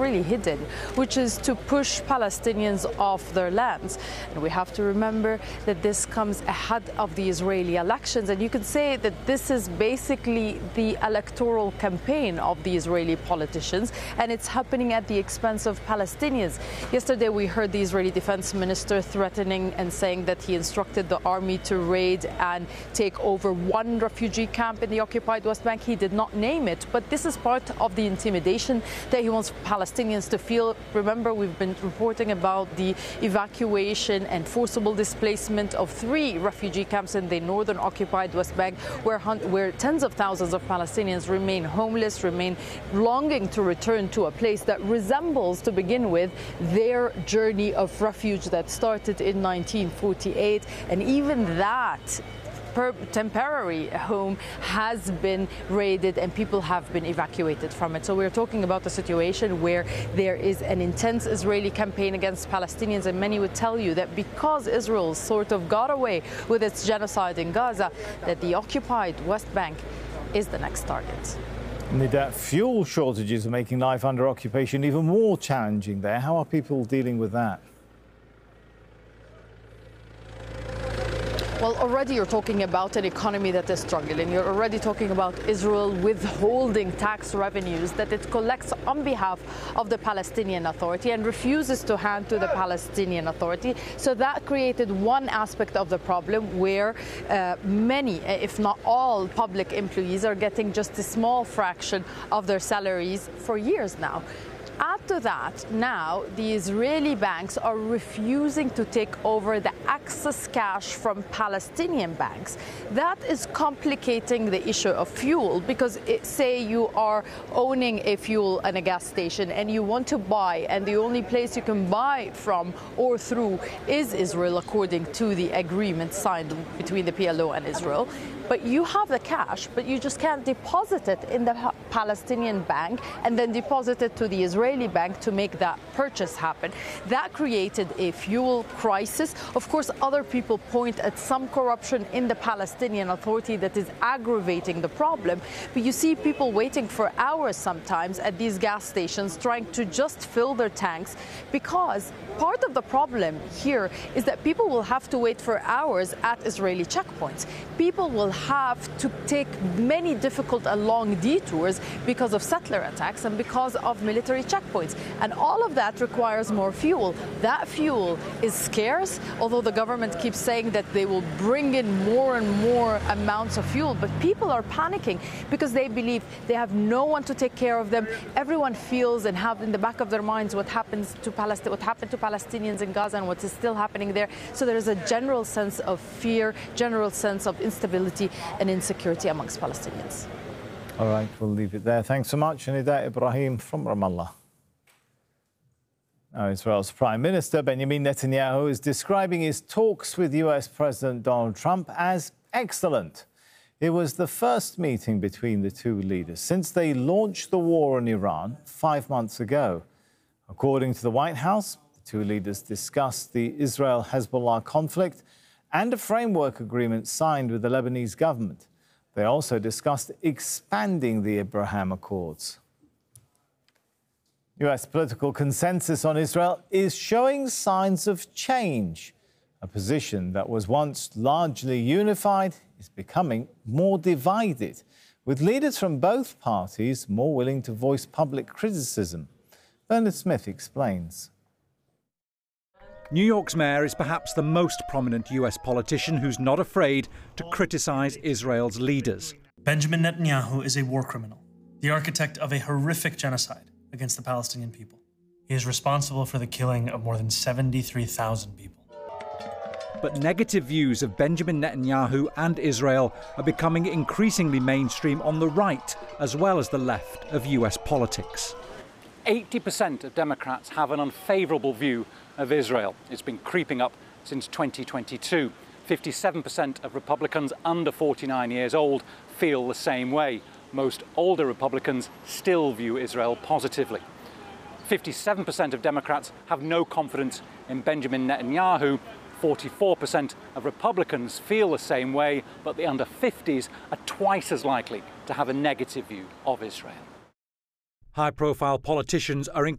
really hidden, which is to push Palestinians off their lands. And we have to remember that this comes ahead of the Israeli elections. And you could say that this is basically the electoral campaign of the Israeli politicians, and it's happening at the expense of Palestinians. Yesterday, we heard the Israeli defense minister threatening and saying that he instructed the army to raid and take over one refugee camp in the occupied West Bank. He did not name it, but this is part of the intimidation that he wants Palestinians to feel. Remember, we've been reporting about the evacuation and forcible displacement of 3 refugee camps in the northern occupied West Bank, where tens of thousands of Palestinians remain homeless, remain longing to return to a place that resembles, to begin with, their journey of refuge that started in 1948. And even that temporary home has been raided and people have been evacuated from it. So we're talking about a situation where there is an intense Israeli campaign against Palestinians, and many would tell you that because Israel sort of got away with its genocide in Gaza, that the occupied West Bank is the next target. Nida, fuel shortages are making life under occupation even more challenging there. How are people dealing with that? Well, already you're talking about an economy that is struggling. You're already talking about Israel withholding tax revenues that it collects on behalf of the Palestinian Authority and refuses to hand to the Palestinian Authority. So that created one aspect of the problem where many, if not all, public employees are getting just a small fraction of their salaries for years now. Add to that, now the Israeli banks are refusing to take over the excess cash from Palestinian banks. That is complicating the issue of fuel, because say you are owning a fuel and a gas station and you want to buy, and the only place you can buy from or through is Israel, according to the agreement signed between the PLO and Israel. But you have the cash, but you just can't deposit it in the Palestinian bank and then deposit it to the Israeli bank to make that purchase happen. That created a fuel crisis. Of course, other people point at some corruption in the Palestinian Authority that is aggravating the problem. But you see people waiting for hours sometimes at these gas stations trying to just fill their tanks, because part of the problem here is that people will have to wait for hours at Israeli checkpoints. People will have to take many difficult and long detours because of settler attacks and because of military checkpoints. And all of that requires more fuel. That fuel is scarce, although the government keeps saying that they will bring in more and more amounts of fuel. But people are panicking because they believe they have no one to take care of them. Everyone feels and have in the back of their minds what happened to Palestinians in Gaza and what is still happening there. So there is a general sense of fear, general sense of instability and insecurity amongst Palestinians. All right, we'll leave it there. Thanks so much, Nida Ibrahim from Ramallah. Now, Israel's Prime Minister Benjamin Netanyahu is describing his talks with US President Donald Trump as excellent. It was the first meeting between the two leaders since they launched the war on Iran 5 months ago. According to the White House, the two leaders discussed the Israel-Hezbollah conflict and a framework agreement signed with the Lebanese government. They also discussed expanding the Abraham Accords. US political consensus on Israel is showing signs of change. A position that was once largely unified is becoming more divided, with leaders from both parties more willing to voice public criticism. Bernard Smith explains. New York's mayor is perhaps the most prominent US politician who's not afraid to criticize Israel's leaders. Benjamin Netanyahu is a war criminal, the architect of a horrific genocide against the Palestinian people. He is responsible for the killing of more than 73,000 people. But negative views of Benjamin Netanyahu and Israel are becoming increasingly mainstream on the right as well as the left of US politics. 80% of Democrats have an unfavourable view of Israel. It's been creeping up since 2022. 57% of Republicans under 49 years old feel the same way. Most older Republicans still view Israel positively. 57% of Democrats have no confidence in Benjamin Netanyahu. 44% of Republicans feel the same way, but the under 50s are twice as likely to have a negative view of Israel. High-profile politicians are